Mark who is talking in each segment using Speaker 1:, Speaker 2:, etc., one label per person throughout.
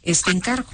Speaker 1: este encargo.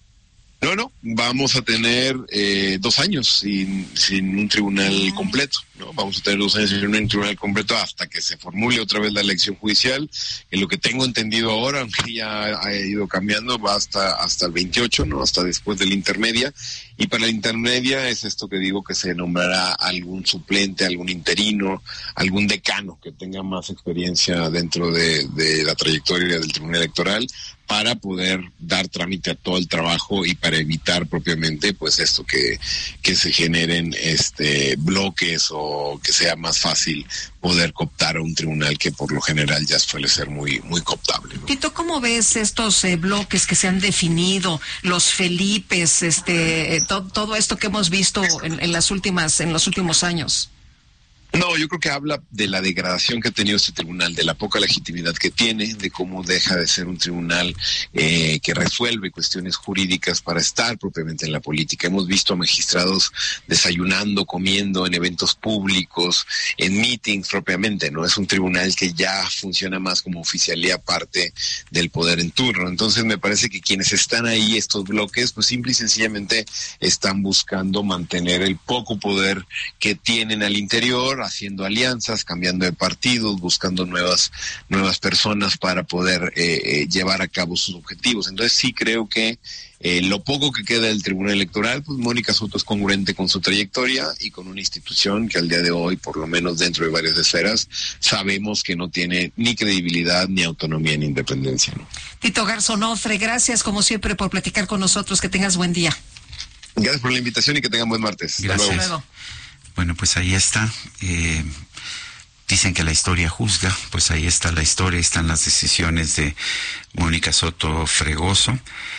Speaker 2: No, vamos a tener 2 años sin un tribunal completo, ¿no? Vamos a tener 2 años sin un tribunal completo hasta que se formule otra vez la elección judicial. En lo que tengo entendido ahora, aunque ya ha ido cambiando, va hasta el 28, ¿no? Hasta después de la intermedia. Y para la intermedia es esto que digo, que se nombrará algún suplente, algún interino, algún decano que tenga más experiencia dentro de la trayectoria del Tribunal Electoral, para poder dar trámite a todo el trabajo y para evitar propiamente pues esto que se generen bloques o que sea más fácil poder cooptar a un tribunal que por lo general ya suele ser muy cooptable, ¿no?
Speaker 1: Tito, ¿cómo ves estos bloques que se han definido, los Felipes, todo esto que hemos visto en los últimos años?
Speaker 2: No, yo creo que habla de la degradación que ha tenido este tribunal, de la poca legitimidad que tiene, de cómo deja de ser un tribunal que resuelve cuestiones jurídicas para estar propiamente en la política. Hemos visto a magistrados desayunando, comiendo en eventos públicos, en meetings propiamente, ¿no? Es un tribunal que ya funciona más como oficialía parte del poder en turno. Entonces me parece que quienes están ahí, estos bloques, pues simple y sencillamente están buscando mantener el poco poder que tienen al interior, haciendo alianzas, cambiando de partidos, buscando nuevas personas para poder llevar a cabo sus objetivos. Entonces sí creo que lo poco que queda del Tribunal Electoral, pues Mónica Soto es congruente con su trayectoria y con una institución que al día de hoy, por lo menos dentro de varias esferas, sabemos que no tiene ni credibilidad, ni autonomía, ni independencia, ¿no?
Speaker 1: Tito Garzonofre, gracias como siempre por platicar con nosotros. Que tengas buen día.
Speaker 2: Gracias por la invitación y que tengan buen martes.
Speaker 3: Gracias.
Speaker 1: Hasta luego.
Speaker 3: Bueno, pues ahí está. Dicen que la historia juzga, pues ahí está la historia, están las decisiones de Mónica Soto Fregoso.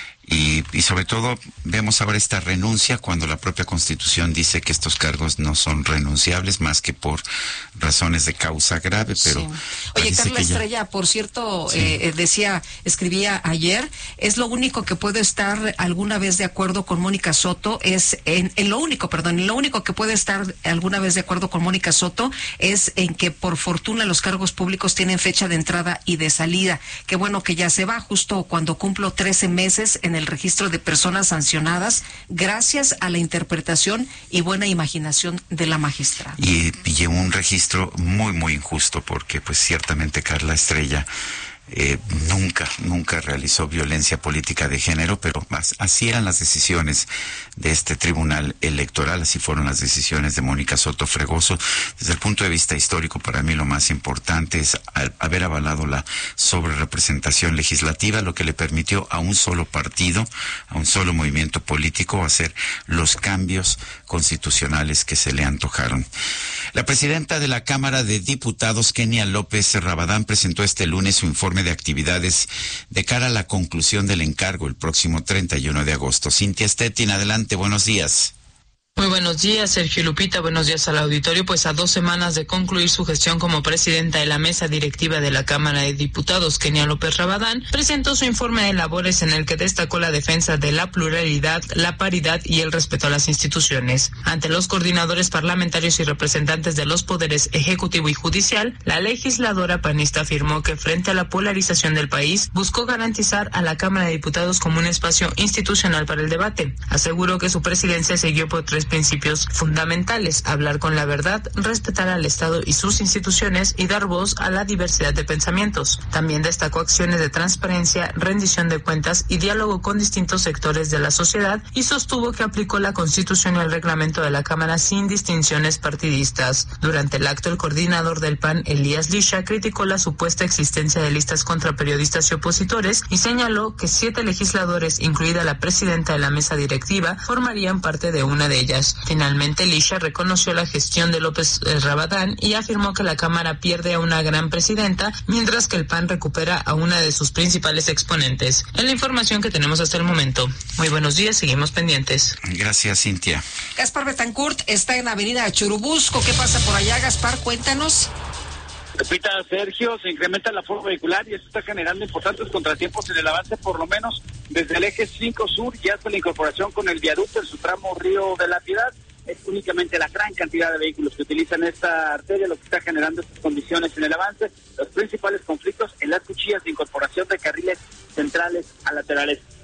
Speaker 3: Y sobre todo vemos ahora esta renuncia cuando la propia Constitución dice que estos cargos no son renunciables más que por razones de causa grave, pero...
Speaker 1: Sí. Oye, Carla Estrella, por cierto, sí. Escribía ayer, es lo único que puede estar alguna vez de acuerdo con Mónica Soto, lo único que puede estar alguna vez de acuerdo con Mónica Soto es en que por fortuna los cargos públicos tienen fecha de entrada y de salida. Qué bueno que ya se va justo cuando cumplo 13 meses en el registro de personas sancionadas, gracias a la interpretación y buena imaginación de la magistrada.
Speaker 3: Y un registro muy, muy injusto, porque pues ciertamente Carla Estrella nunca realizó violencia política de género, pero así eran las decisiones de este tribunal electoral, así fueron las decisiones de Mónica Soto Fregoso. Desde el punto de vista histórico, para mí lo más importante es haber avalado la sobrerepresentación legislativa, lo que le permitió a un solo partido, a un solo movimiento político, hacer los cambios constitucionales que se le antojaron. La presidenta de la Cámara de Diputados, Kenia López Rabadán, presentó este lunes su informe de actividades de cara a la conclusión del encargo el próximo 31 de agosto. Cintia Stettin, adelante, buenos días.
Speaker 4: Muy buenos días, Sergio Lupita, buenos días al auditorio. Pues a 2 semanas de concluir su gestión como presidenta de la mesa directiva de la Cámara de Diputados, Kenia López Rabadán presentó su informe de labores en el que destacó la defensa de la pluralidad, la paridad y el respeto a las instituciones. Ante los coordinadores parlamentarios y representantes de los poderes ejecutivo y judicial, la legisladora panista afirmó que frente a la polarización del país, buscó garantizar a la Cámara de Diputados como un espacio institucional para el debate. Aseguró que su presidencia siguió por 3 principios fundamentales: hablar con la verdad, respetar al Estado y sus instituciones y dar voz a la diversidad de pensamientos. También destacó acciones de transparencia, rendición de cuentas y diálogo con distintos sectores de la sociedad y sostuvo que aplicó la Constitución y el reglamento de la Cámara sin distinciones partidistas. Durante el acto, el coordinador del PAN, Elías Lisha, criticó la supuesta existencia de listas contra periodistas y opositores y señaló que 7 legisladores, incluida la presidenta de la mesa directiva, formarían parte de una de ellas. Finalmente, Lisha reconoció la gestión de López Rabadán y afirmó que la Cámara pierde a una gran presidenta, mientras que el PAN recupera a una de sus principales exponentes. Es la información que tenemos hasta el momento. Muy buenos días, seguimos pendientes.
Speaker 3: Gracias, Cintia.
Speaker 1: Gaspar Betancourt está en Avenida Churubusco. ¿Qué pasa por allá, Gaspar? Cuéntanos.
Speaker 5: Repita, Sergio, se incrementa la aforo vehicular y eso está generando importantes contratiempos en el avance, por lo menos desde el eje 5 sur y hasta la incorporación con el viaducto en su tramo Río de la Piedad. Es únicamente la gran cantidad de vehículos que utilizan esta arteria lo que está generando estas condiciones en el avance. Los principales conflictos en las cuchillas de incorporación de carriles centrales a laterales.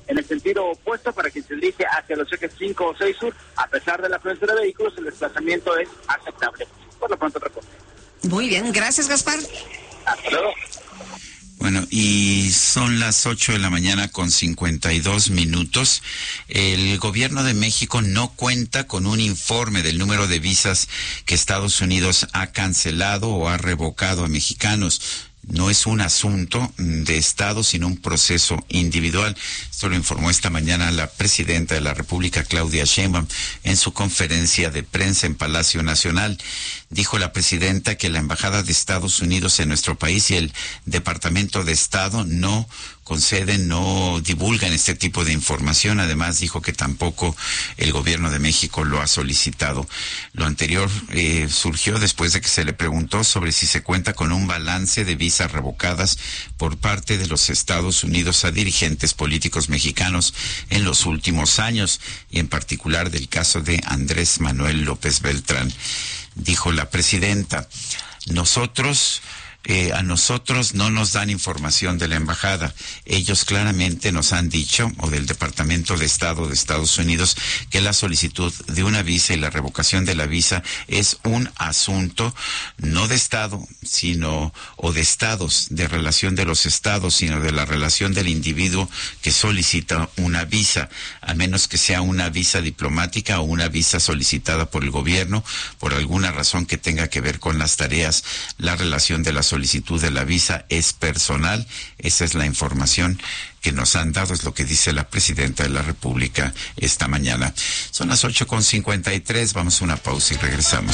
Speaker 5: en el sentido opuesto para quien se dirige hacia los ejes 5 o 6 sur. A pesar de la afluencia de vehículos, el desplazamiento es aceptable. Por lo pronto, reporte.
Speaker 1: Muy bien, gracias, Gaspar.
Speaker 5: Hasta luego.
Speaker 3: Bueno, y son las 8 de la mañana con 52 minutos. El gobierno de México no cuenta con un informe del número de visas que Estados Unidos ha cancelado o ha revocado a mexicanos. No es un asunto de Estado, sino un proceso individual. Esto lo informó esta mañana la presidenta de la República, Claudia Sheinbaum, en su conferencia de prensa en Palacio Nacional. Dijo la presidenta que la Embajada de Estados Unidos en nuestro país y el Departamento de Estado no conceden, no divulgan este tipo de información. Además, dijo que tampoco el gobierno de México lo ha solicitado. Lo anterior surgió después de que se le preguntó sobre si se cuenta con un balance de visas revocadas por parte de los Estados Unidos a dirigentes políticos mexicanos en los últimos años, y en particular del caso de Andrés Manuel López Beltrán. Dijo la presidenta, a nosotros no nos dan información de la embajada. Ellos claramente nos han dicho, o del Departamento de Estado de Estados Unidos, que la solicitud de una visa y la revocación de la visa es un asunto no de Estado, o de estados, de relación de los estados, sino de la relación del individuo que solicita una visa, a menos que sea una visa diplomática o una visa solicitada por el gobierno por alguna razón que tenga que ver con las tareas. La relación de la solicitud de la visa es personal. Esa es la información que nos han dado, es lo que dice la presidenta de la República esta mañana. Son las 8:53, vamos a una pausa y regresamos.